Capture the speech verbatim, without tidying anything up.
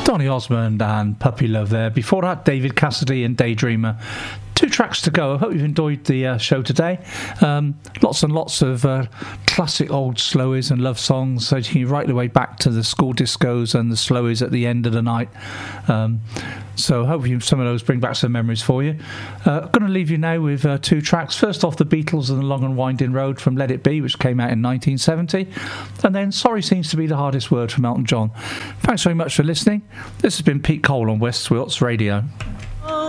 Donny Osmond and Puppy Love there. Before that, David Cassidy and Daydreamer. Two tracks to go. I hope you've enjoyed the uh, show today. Um, lots and lots of uh, classic old slowies and love songs, so you can right the way back to the school discos and the slowies at the end of the night. Um, so hopefully some of those bring back some memories for you. Uh, I'm going to leave you now with uh, two tracks. First off, the Beatles and the Long and Winding Road from Let It Be, which came out in nineteen seventy. And then Sorry Seems to Be the Hardest Word from Elton John. Thanks very much for listening. This has been Pete Cole on West Wilts Radio.